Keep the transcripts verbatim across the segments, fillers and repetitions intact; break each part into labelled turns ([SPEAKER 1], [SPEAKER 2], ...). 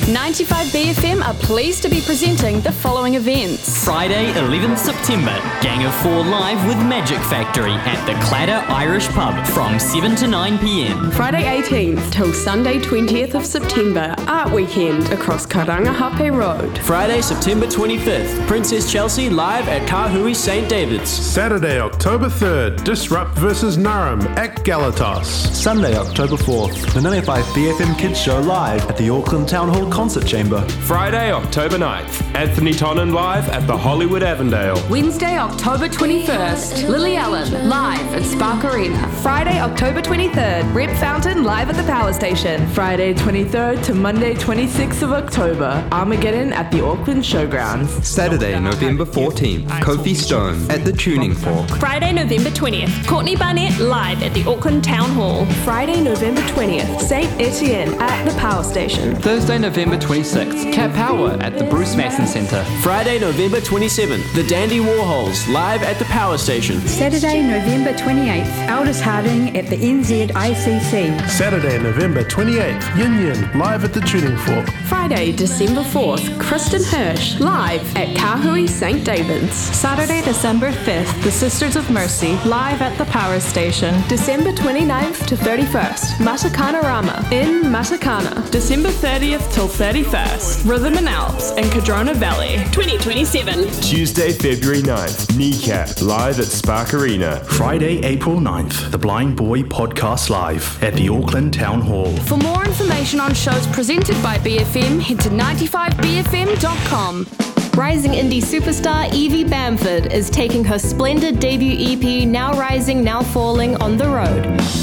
[SPEAKER 1] ninety-five B F M are pleased to be presenting the following events.
[SPEAKER 2] Friday, eleventh September, Gang of Four live with Magic Factory at the Cladder Irish Pub from seven to nine p.m.
[SPEAKER 1] Friday eighteenth till Sunday twentieth of September, Art Weekend across Karangahape Road.
[SPEAKER 3] Friday, September twenty-fifth, Princess Chelsea live at Kahui Saint David's.
[SPEAKER 4] Saturday, October third, Disrupt versus Narum at Galatas.
[SPEAKER 5] Sunday, October fourth, the ninety-five B F M Kids Show live at the Auckland Town Hall Concert Chamber.
[SPEAKER 6] Friday, October ninth, Anthony Tonnen live at the Hollywood Avondale.
[SPEAKER 1] Wednesday, October twenty-first, Lily Allen live at Spark Arena.
[SPEAKER 7] Friday, October twenty-third, Rip Fountain live at the Power Station.
[SPEAKER 8] Friday twenty-third to Monday twenty-sixth of October, Armageddon at the Auckland Showgrounds.
[SPEAKER 9] Saturday, November fourteenth, Kofi Stone at the Tuning Fork.
[SPEAKER 10] Friday, November twentieth, Courtney Barnett live at the Auckland Town Hall.
[SPEAKER 7] Friday, November twentieth, Saint Etienne at the Power Station.
[SPEAKER 11] Thursday, November twenty-sixth, Cat Power at the Bruce Mason Centre.
[SPEAKER 3] Friday, November twenty-seventh, the Dandy Warhols live at the Power Station.
[SPEAKER 12] Saturday, November twenty-eighth, Aldous Harding at the N Z I C C.
[SPEAKER 4] Saturday, November twenty-eighth, Yin Yin live at the Tuning Fork.
[SPEAKER 1] Friday, December fourth, Kristen Hirsch live at Kahui Saint David's.
[SPEAKER 13] Saturday, December fifth, the Sisters of Mercy live at the Power Station.
[SPEAKER 1] December twenty-ninth to thirty-first, Matakana Rama in Matakana.
[SPEAKER 14] December thirtieth till thirty-first, Rhythm and Alps in Cadrona Valley.
[SPEAKER 10] twenty twenty-seven.
[SPEAKER 6] Tuesday, February ninth, Kneecap live at Spark Arena.
[SPEAKER 15] Friday, April ninth, The Blind Boy Podcast live at the Auckland Town Hall.
[SPEAKER 1] For more information on shows presented by B F M, head to ninety-five B F M dot com.
[SPEAKER 10] Rising indie superstar Evie Bamford is taking her splendid debut E P, Now Rising, Now Falling, on the road.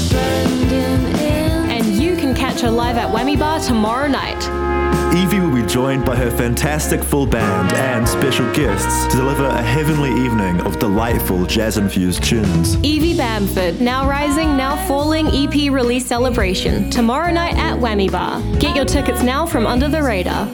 [SPEAKER 10] And you can catch her live at Whammy Bar tomorrow night.
[SPEAKER 5] Evie will be joined by her fantastic full band and special guests to deliver a heavenly evening of delightful jazz-infused tunes.
[SPEAKER 10] Evie Bamford, Now Rising, Now Falling E P release celebration, tomorrow night at Whammy Bar. Get your tickets now from Under the Radar.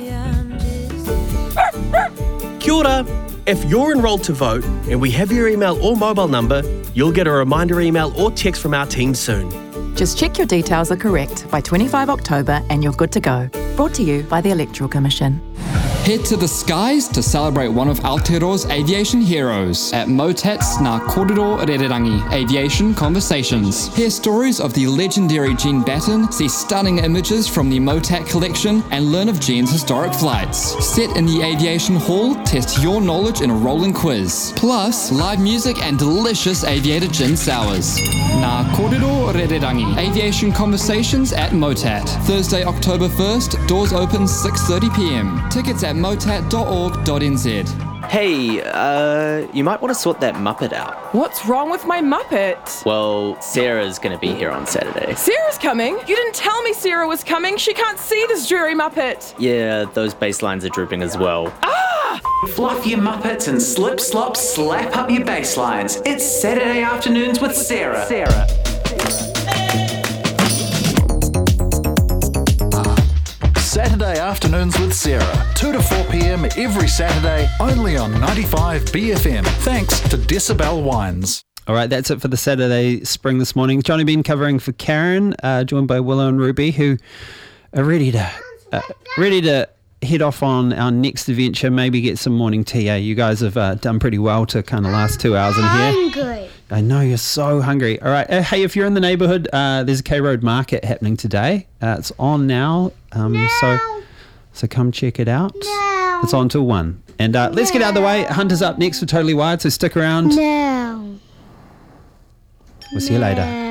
[SPEAKER 16] Kia ora. If you're enrolled to vote and we have your email or mobile number, you'll get a reminder email or text from our team soon.
[SPEAKER 17] Just check your details are correct by twenty-five October and you're good to go. Brought to you by the Electoral Commission.
[SPEAKER 18] Head to the skies to celebrate one of Aotearoa's aviation heroes at Motat's Ngā Kōrero Rererangi Aviation Conversations. Hear stories of the legendary Gene Batten, see stunning images from the Motat collection, and learn of Gene's historic flights. Sit in the aviation hall, test your knowledge in a rolling quiz. Plus, live music and delicious aviator gin sours. Ngā Kōrero Rererangi Aviation Conversations at Motat. Thursday, October first, doors open six thirty p.m. Tickets at motat dot org dot n z.
[SPEAKER 3] Hey, uh, you might want to sort that Muppet out.
[SPEAKER 14] What's wrong with my Muppet?
[SPEAKER 3] Well, Sarah's going to be here on Saturday.
[SPEAKER 14] Sarah's coming? You didn't tell me Sarah was coming. She can't see this dreary Muppet.
[SPEAKER 3] Yeah, those bass lines are drooping as well.
[SPEAKER 14] Ah!
[SPEAKER 19] Fluff your Muppets and slip, slop, slap up your bass lines. It's Saturday Afternoons with Sarah. Sarah.
[SPEAKER 20] Saturday Afternoons with Sarah, two to four p.m. every Saturday, only on ninety-five B F M. Thanks to Decibel Wines.
[SPEAKER 2] All right, that's it for the Saturday Spring this morning. Johnny Bean covering for Karen, uh, joined by Willow and Ruby, who are ready to uh, ready to head off on our next adventure. Maybe get some morning tea. Eh? You guys have uh, done pretty well to kind of last two hours in here.
[SPEAKER 3] Hungry.
[SPEAKER 2] I know you're so hungry. All right, uh, hey, if you're in the neighbourhood, uh, there's a K Road Market happening today. Uh, it's on now, um,
[SPEAKER 3] no.
[SPEAKER 2] so so come check it out.
[SPEAKER 3] No.
[SPEAKER 2] It's on till one. And uh, let's get out of the way. Hunter's up next for Totally Wired, so stick around.
[SPEAKER 3] No.
[SPEAKER 2] We'll see you later.